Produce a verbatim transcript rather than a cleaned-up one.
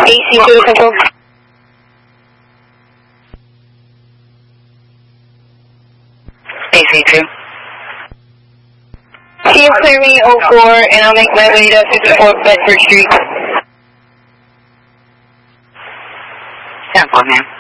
A C to the control. A C two. Can you clear me oh four and I'll make my way to fifty-four Bedford Street. ten four, ma'am.